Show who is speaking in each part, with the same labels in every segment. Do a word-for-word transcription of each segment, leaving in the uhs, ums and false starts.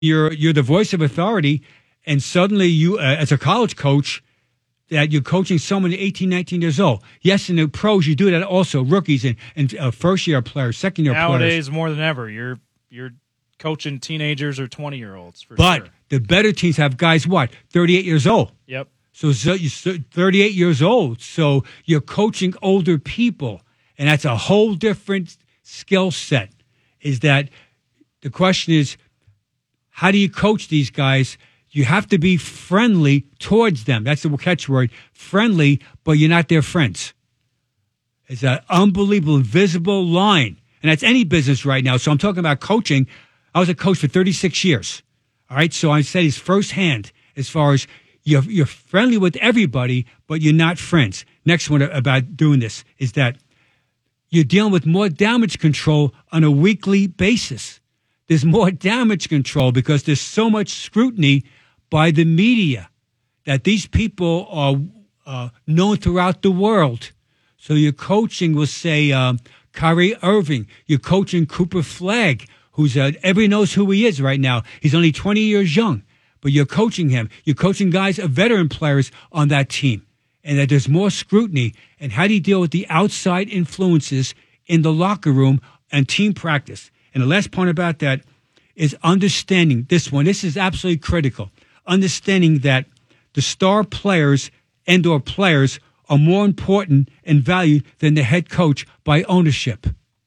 Speaker 1: You're you're the voice of authority, and suddenly you, uh, as a college coach, that you're coaching someone eighteen, nineteen years old. Yes, in the pros, you do that also, rookies and, and uh, first-year players, second-year players.
Speaker 2: Nowadays, more than ever, you're you're coaching teenagers or twenty-year-olds, for
Speaker 1: but
Speaker 2: sure.
Speaker 1: But the better teams have guys, what, thirty-eight years old?
Speaker 2: Yep.
Speaker 1: So, so you're thirty-eight years old, so you're coaching older people, and that's a whole different skill set. Is that the question is, how do you coach these guys? You have to be friendly towards them. That's the catchword, friendly, but you're not their friends. It's an unbelievable, invisible line. And that's any business right now. So I'm talking about coaching. I was a coach for thirty-six years. All right, so I said it's firsthand as far as you're, you're friendly with everybody, but you're not friends. Next one about doing this is that you're dealing with more damage control on a weekly basis. There's more damage control because there's so much scrutiny by the media that these people are uh, known throughout the world. So your coaching will say um, Kyrie Irving. You're coaching Cooper Flagg, who's uh, everybody knows who he is right now. He's only twenty years young, but you're coaching him. You're coaching guys, uh, veteran players on that team, and that there's more scrutiny. And how do you deal with the outside influences in the locker room and team practice? And the last point about that is understanding this one. This is absolutely critical. Understanding that the star players and or players are more important and valued than the head coach by ownership.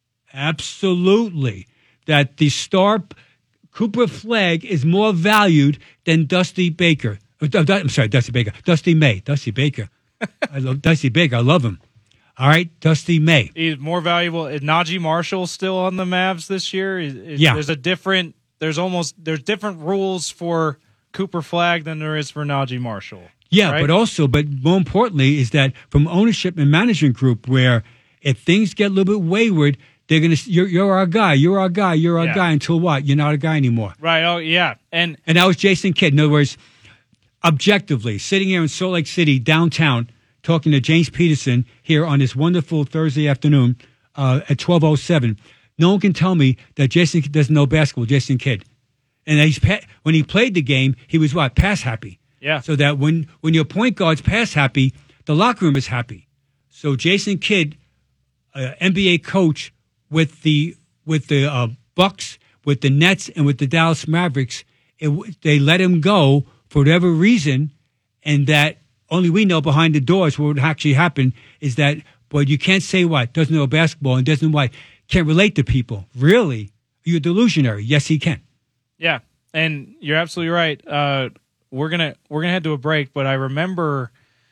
Speaker 1: Absolutely. That the star Cooper Flagg is more valued than Dusty Baker. I'm sorry, Dusty Baker. Dusty May. Dusty Baker. I love Dusty Baker. I love him. All right, Dusty May.
Speaker 2: He's more valuable. Is Najee Marshall still on the Mavs this year? Is, is,
Speaker 1: yeah.
Speaker 2: There's a different. There's almost. There's different rules for Cooper Flagg than there is for Najee Marshall.
Speaker 1: Yeah,
Speaker 2: right?
Speaker 1: but also, but more importantly, is that from ownership and management group, where if things get a little bit wayward, they're gonna. You're, you're our guy. You're our guy. You're our
Speaker 2: yeah.
Speaker 1: guy. Until what? You're not a guy anymore.
Speaker 2: Right. Oh, yeah. And
Speaker 1: and that was Jason Kidd. In other words, objectively, sitting here in Salt Lake City downtown, talking to James Peterson here on this wonderful Thursday afternoon uh, at twelve oh seven. No one can tell me that Jason Kidd doesn't know basketball, Jason Kidd. And he's when he played the game, he was what? Pass happy.
Speaker 2: Yeah.
Speaker 1: So that when, when your point guard's pass happy, the locker room is happy. So Jason Kidd, uh, N B A coach with the with the uh, Bucks, with the Nets, and with the Dallas Mavericks, it, they let him go for whatever reason, and that only we know behind the doors what would actually happen is that, boy, you can't say what, doesn't know basketball and doesn't what, can't relate to people. Really? You're delusionary. Yes, he can.
Speaker 2: Yeah, and you're absolutely right. Uh, we're gonna we're gonna head to a break, but I remember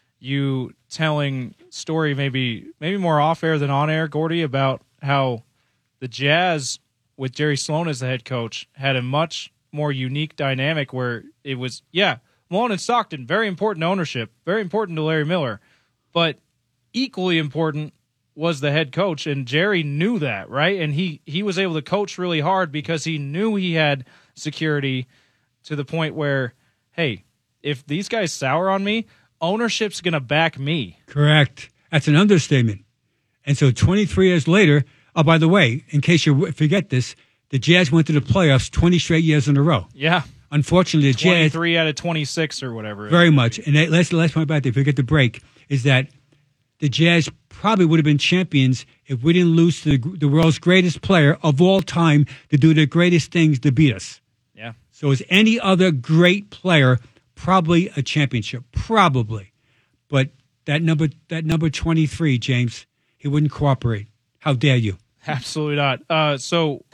Speaker 2: you telling story maybe maybe more off air than on air, Gordy, about how the Jazz with Jerry Sloan as the head coach had a much more unique dynamic where it was yeah. Malone and Stockton, very important ownership, very important to Larry Miller, but equally important was the head coach, and Jerry knew that, right? And he, he was able to coach really hard because he knew he had security to the point where, hey, if these guys sour on me, ownership's going to back me.
Speaker 1: Correct. That's an understatement. And so twenty-three years later, oh, by the way, in case you forget this, the Jazz went to the playoffs twenty straight years in a row.
Speaker 2: Yeah.
Speaker 1: Unfortunately, the Jazz...
Speaker 2: twenty-three out of twenty-six or whatever.
Speaker 1: Very much. And that, last, the last point about that, if we get the break, is that the Jazz probably would have been champions if we didn't lose to the, the world's greatest player of all time to do the greatest things to beat us.
Speaker 2: Yeah.
Speaker 1: So as any other great player, probably a championship. Probably. But that number that number twenty-three, James, he wouldn't cooperate. How dare you?
Speaker 2: Absolutely not. Uh, so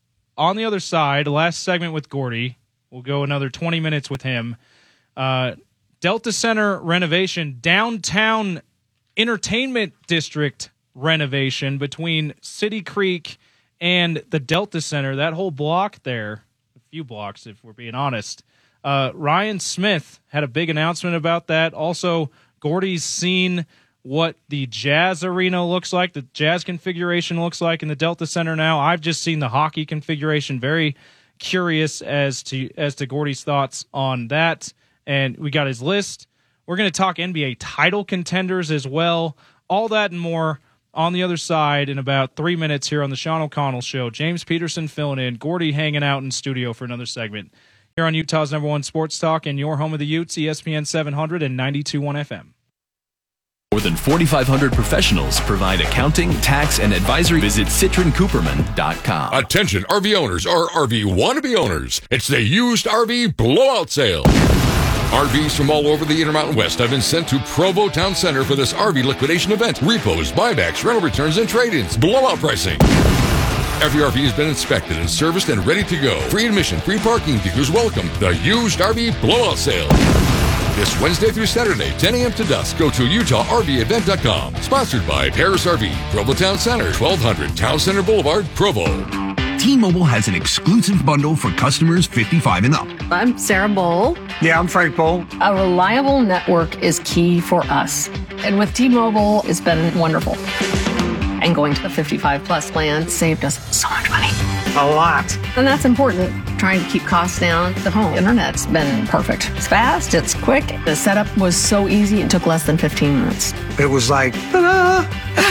Speaker 2: on the other side, last segment with Gordy... We'll go another twenty minutes with him. Uh, Delta Center renovation, downtown entertainment district renovation between City Creek and the Delta Center. That whole block there, a few blocks if we're being honest. Uh, Ryan Smith had a big announcement about that. Also, Gordy's seen what the Jazz arena looks like, the Jazz configuration looks like in the Delta Center now. I've just seen the hockey configuration. Very curious as to as to Gordy's thoughts on that, and we got his list. We're going to talk N B A title contenders as well. All that and more on the other side in about three minutes here on the Sean O'Connell Show. James Peterson filling in, Gordy hanging out in studio for another segment Here on Utah's number one sports talk and your home of the Utes, E S P N seven hundred and ninety-two point one F M.
Speaker 3: More than forty-five hundred professionals provide accounting, tax, and advisory. Visit Citron Cooperman dot com.
Speaker 4: Attention R V owners or R V wannabe owners. It's the used R V blowout sale. R Vs from all over the Intermountain West have been sent to Provo Town Center for this R V liquidation event. Repos, buybacks, rental returns, and trade-ins. Blowout pricing. Every R V has been inspected and serviced and ready to go. Free admission, free parking, dealers welcome. The used R V blowout sale. This Wednesday through Saturday, ten a.m. to dusk. Go to Utah R V event dot com. Sponsored by Paris R V, Provo Town Center, twelve hundred Town Center Boulevard, Provo.
Speaker 5: T-Mobile has an exclusive bundle for customers fifty-five and up.
Speaker 6: I'm Sarah Bowl.
Speaker 7: Yeah, I'm Frank Bowl.
Speaker 6: A reliable network is key for us. And with T-Mobile, it's been wonderful. And going to the fifty-five plus plan saved us so much money.
Speaker 7: A lot.
Speaker 6: And that's important. Trying to keep costs down. The home internet's been perfect. It's fast, it's quick. The setup was so easy, it took less than fifteen minutes.
Speaker 7: It was like, ta-da!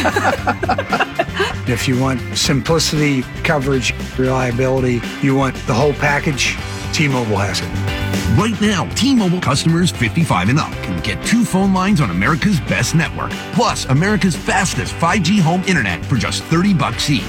Speaker 7: If you want simplicity, coverage, reliability, you want the whole package, T-Mobile has it.
Speaker 5: Right now, T-Mobile customers fifty-five and up can get two phone lines on America's best network, plus America's fastest five G home internet for just thirty bucks each.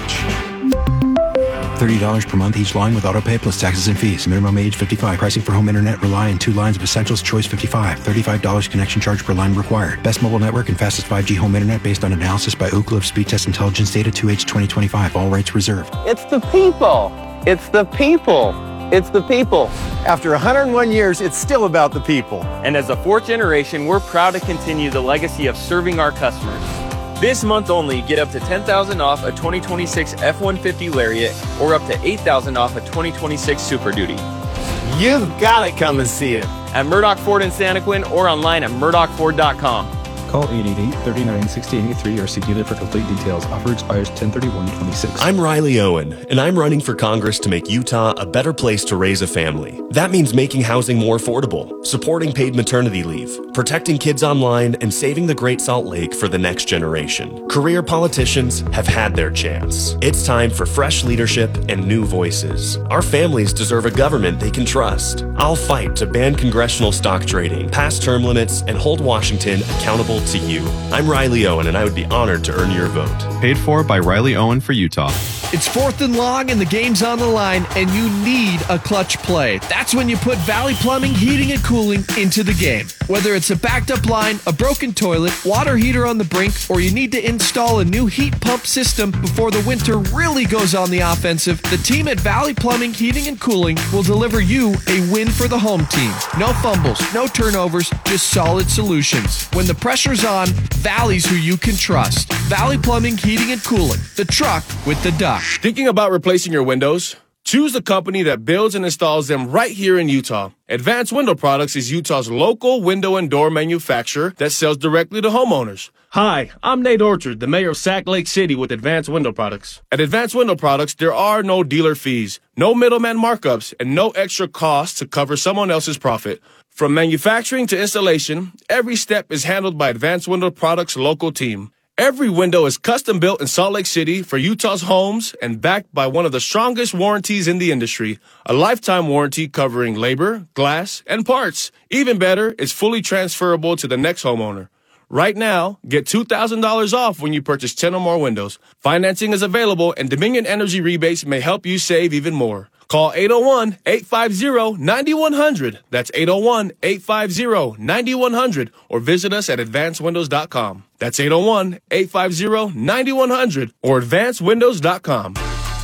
Speaker 8: thirty dollars per month each line with autopay plus taxes and fees. Minimum age fifty-five. Pricing for home internet rely on two lines of Essentials Choice fifty-five. thirty-five dollars connection charge per line required. Best mobile network and fastest five G home internet based on analysis by Ookla of Speed Test Intelligence Data two H twenty twenty-five. All rights reserved.
Speaker 9: It's the people. It's the people. It's the people.
Speaker 10: After one hundred one years, it's still about the people.
Speaker 9: And as a fourth generation, we're proud to continue the legacy of serving our customers. This month only, get up to ten thousand dollars off a twenty twenty-six F one fifty Lariat or up to eight thousand dollars off a twenty twenty-six Super Duty.
Speaker 10: You've got to come and see it.
Speaker 9: At Murdoch Ford in Santaquin or online at murdoch ford dot com.
Speaker 11: Call eight eight eight, three nine, six zero eight three or see dealer for complete details. Offer expires ten thirty-one twenty-six.
Speaker 12: I'm Riley Owen, and I'm running for Congress to make Utah a better place to raise a family. That means making housing more affordable, supporting paid maternity leave, protecting kids online, and saving the Great Salt Lake for the next generation. Career politicians have had their chance. It's time for fresh leadership and new voices. Our families deserve a government they can trust. I'll fight to ban congressional stock trading, pass term limits, and hold Washington accountable to you. I'm Riley Owen, and I would be honored to earn your vote.
Speaker 13: Paid for by Riley Owen for Utah.
Speaker 14: It's fourth and long, and the game's on the line, and you need a clutch play. That's when you put Valley Plumbing, Heating, and Cooling into the game. Whether it's a backed-up line, a broken toilet, water heater on the brink, or you need to install a new heat pump system before the winter really goes on the offensive, the team at Valley Plumbing, Heating, and Cooling will deliver you a win for the home team. No fumbles, no turnovers, just solid solutions. When the pressure's on, Valley's who you can trust. Valley Plumbing, Heating, and Cooling. The truck with the duck.
Speaker 15: Thinking about replacing your windows? Choose the company that builds and installs them right here in Utah. Advanced Window Products is Utah's local window and door manufacturer that sells directly to homeowners. Hi, I'm Nate Orchard, the mayor of Sac Lake City with Advanced Window Products. At Advanced Window Products, there are no dealer fees, no middleman markups, and no extra costs to cover someone else's profit. From manufacturing to installation, every step is handled by Advanced Window Products' local team. Every window is custom built in Salt Lake City for Utah's homes and backed by one of the strongest warranties in the industry, a lifetime warranty covering labor, glass, and parts. Even better, it's fully transferable to the next homeowner. Right now, get two thousand dollars off when you purchase ten or more windows. Financing is available, and Dominion Energy rebates may help you save even more. Call eight oh one, eight five zero, nine one zero zero. That's eight oh one, eight five zero, nine one zero zero or visit us at advanced windows dot com. That's eight oh one, eight five zero, nine one zero zero or advanced windows dot com.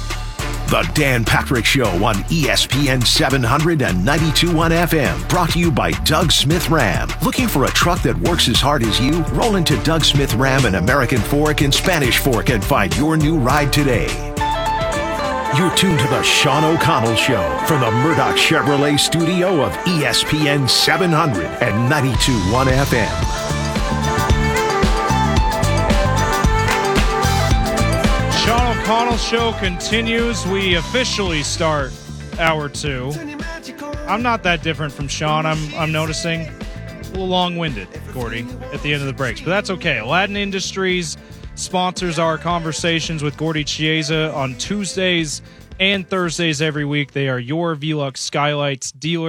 Speaker 5: The Dan Patrick Show on E S P N seven hundred and ninety-two point one F M. Brought to you by Doug Smith Ram. Looking for a truck that works as hard as you? Roll into Doug Smith Ram and American Fork and Spanish Fork and find your new ride today. You're tuned to the Sean O'Connell Show from the Murdoch Chevrolet studio of E S P N seven hundred and ninety-two point one F M.
Speaker 2: Sean O'Connell Show continues. We officially start hour two. I'm not that different from Sean. I'm I'm noticing a little long-winded, Gordy, at the end of the breaks, but that's okay. Aladdin Industries sponsors our conversations with Gordy Chiesa on Tuesdays and Thursdays every week. They are your Velux Skylights dealer.